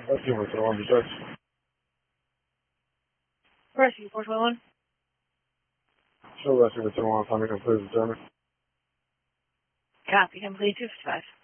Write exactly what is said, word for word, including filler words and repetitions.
Let's give it to one six. Rescue four twenty-one. Show rescue to one, Tommy, please determine. Copy, complete two fifty-five.